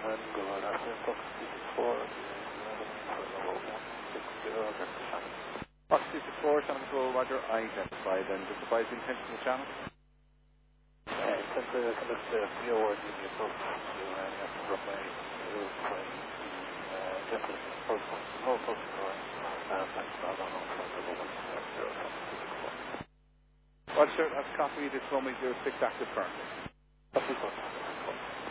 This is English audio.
and go left in Fox 4, November 160, Delta Channel. Fox 4, Channel Control, Roger, identified, and just advise the intention of the channel. Intent to conduct the PO work in the approach to runway 020, intent to approach no approach to runway, thanks for that, Roger, that's copy, this runway 06 active currently. Copy,